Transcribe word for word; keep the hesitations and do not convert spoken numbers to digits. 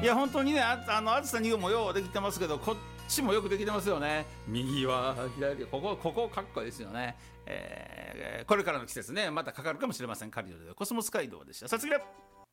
や本当にね、ああのあずさにもようできてますけど、こっちもよくできてますよね。右は左、ここここかっこいいですよね。えー、これからの季節ね、またかかるかもしれません。カリドでコスモス街道でした。さあ次は